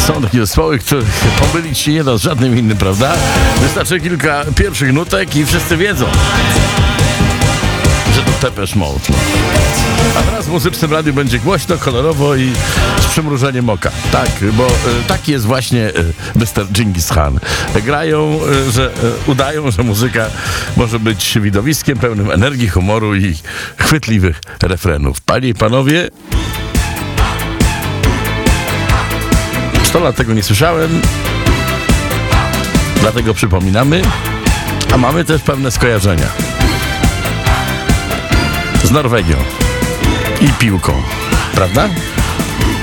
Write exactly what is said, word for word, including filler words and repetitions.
Są takie zespoły, których pomylić się nie da z żadnym innym, prawda? Wystarczy kilka pierwszych nutek i wszyscy wiedzą, że to Depeche Mode. A teraz w Muzycznym Radiu będzie głośno, kolorowo i z przymrużeniem oka. Tak, bo y, taki jest właśnie y, mister Dżingis Khan. Grają, y, że y, udają, że muzyka może być widowiskiem pełnym energii, humoru i chwytliwych refrenów. Panie i panowie, sto lat tego nie słyszałem, dlatego przypominamy, a mamy też pewne skojarzenia z Norwegią i piłką, prawda?